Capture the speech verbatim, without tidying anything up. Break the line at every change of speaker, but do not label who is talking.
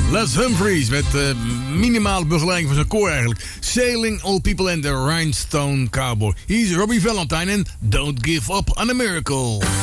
Les Humphries met uh, minimale begeleiding van zijn koor eigenlijk. Sailing All People and the Rhinestone Cowboy. Hier is Robbie Valentine en Don't Give Up on a Miracle.